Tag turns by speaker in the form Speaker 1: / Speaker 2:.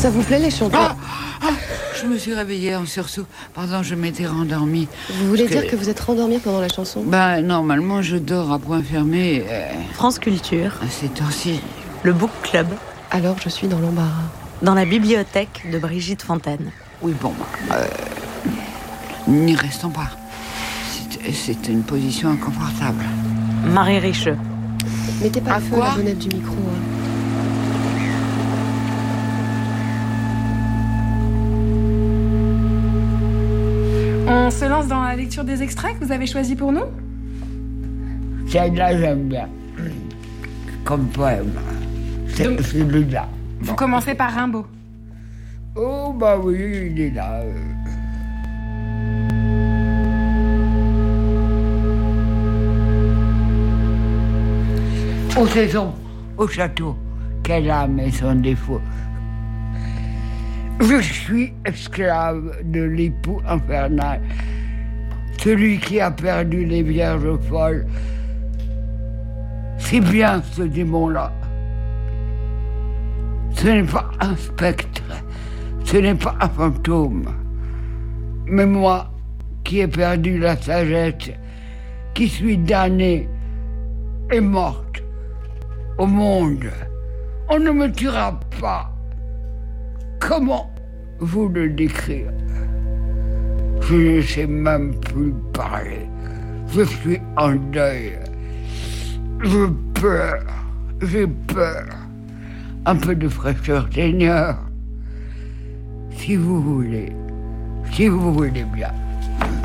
Speaker 1: Ça vous plaît les chanteurs?
Speaker 2: Je me suis réveillée en sursaut. Pardon, je m'étais rendormie.
Speaker 1: Vous voulez dire que vous êtes rendormi pendant la chanson?
Speaker 2: Normalement, je dors à point fermé.
Speaker 3: France Culture.
Speaker 2: À ces temps-ci.
Speaker 3: Le Book Club.
Speaker 1: Alors je suis dans l'embarras.
Speaker 3: Dans la bibliothèque de Brigitte Fontaine.
Speaker 2: Oui, n'y restons pas. C'est une position inconfortable.
Speaker 3: Marie Richeux.
Speaker 1: Mettez pas le feu à la bonnette du micro.
Speaker 4: On se lance dans la lecture des extraits que vous avez choisis pour nous?
Speaker 2: Celle-là, j'aime bien. Comme poème. C'est celui-là.
Speaker 4: Vous commencez par Rimbaud.
Speaker 2: Oh, oui, il est là. Aux saisons, au château, quelle âme est son défaut. Je suis esclave de l'époux infernal, celui qui a perdu les vierges folles. C'est bien ce démon-là. Ce n'est pas un spectre, ce n'est pas un fantôme. Mais moi, qui ai perdu la sagesse, qui suis damnée et morte au monde, on ne me tuera pas. Comment vous le décrire? Je ne sais même plus parler. Je suis en deuil. J'ai peur. Un peu de fraîcheur, Seigneur. Si vous voulez bien.